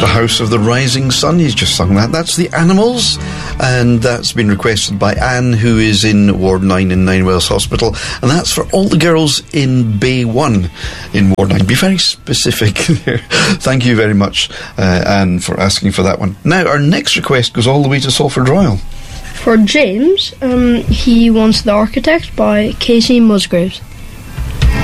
The House of the Rising Sun, he's just sung that. That's The Animals, and that's been requested by Anne, who is in Ward 9 in Ninewells Hospital, and that's for all the girls in Bay 1 in Ward 9. Be very specific there. Thank you very much, Anne, for asking for that one. Now, our next request goes all the way to Salford Royal. For James, he wants The Architect by Casey Musgraves.